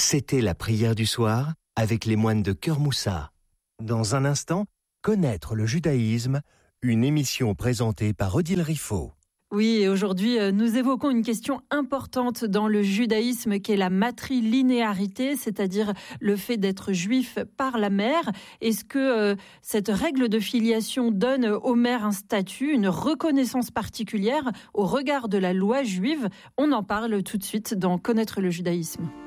C'était la prière du soir avec les moines de Cœur Moussa. Dans un instant, connaître le judaïsme, une émission présentée par Odile Riffaut. Oui, et aujourd'hui, nous évoquons une question importante dans le judaïsme qui est la matrilinéarité, c'est-à-dire le fait d'être juif par la mère. Est-ce que cette règle de filiation donne aux mères un statut, une reconnaissance particulière au regard de la loi juive ? On en parle tout de suite dans Connaître le judaïsme.